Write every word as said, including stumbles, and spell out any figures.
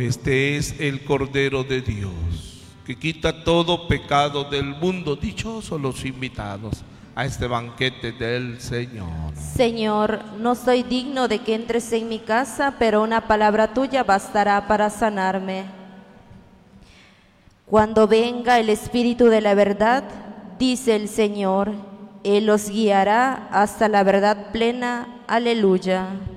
este es el Cordero de Dios, que quita todo pecado del mundo. Dichosos los invitados a este banquete del Señor. Señor, no soy digno de que entres en mi casa, pero una palabra tuya bastará para sanarme. Cuando venga el Espíritu de la verdad, dice el Señor, Él los guiará hasta la verdad plena. Aleluya.